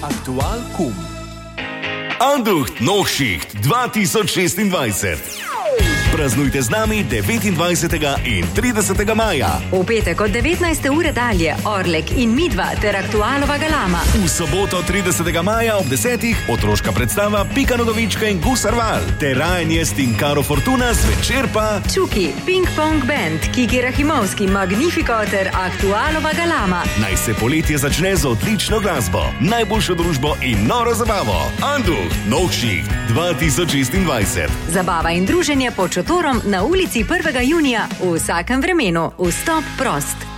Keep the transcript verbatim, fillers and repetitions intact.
Aktual Kum. Anducht Novšicht dva tisoč šestindvajset. Praznujte z nami devetindvajsetega in tridesetega maja. V petek od devetnajste ure dalje Orlek in Midva ter Aktualova galama. V soboto tridesetega maja ob desetih otroška predstava Pika Nogavička in Gusar Val. Ter Ryan Jest in Karo Fortuna, zvečer pa Čuki, Ping Pong Band, Kiki Rahimovski, Magnifico ter Aktualova galama. naj se poletje začne z odlično glasbo, najboljšo družbo in noro zabavo. Anducht Novšicht dva tisoč šestindvajset. Zabava in druženje pod šotorom na ulici prvega junija v vsakem vremenu. Vstop prost.